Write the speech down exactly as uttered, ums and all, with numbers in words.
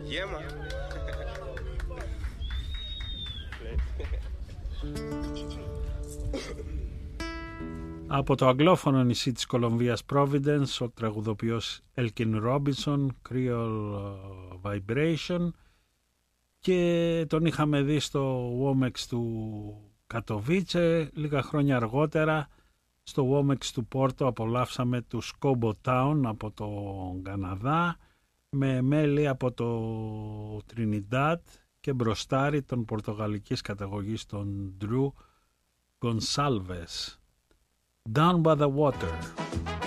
Yeah, man. Από το αγγλόφωνο νησί της Κολομβίας Providence, ο τραγουδοποιός Elkin Robinson, Creole Vibration, και τον είχαμε δει στο Womex του Κατοβίτσε. Λίγα χρόνια αργότερα στο Womex του Πόρτο απολαύσαμε του Scobo Town από το Καναδά, με μέλη από το Trinidad και μπροστάρι των πορτογαλικής καταγωγής των Drew Gonçalves. Down by the water.